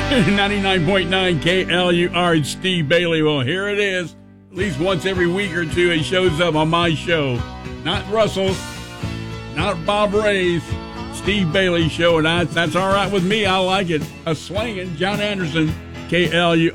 99.9 KLUR, it's Steve Bailey. Well, here it is. At least once every week or two, he shows up on my show. Not Russell's, not Bob Ray's, Steve Bailey show. And that's all right with me. I like it. A slinging John Anderson, KLUR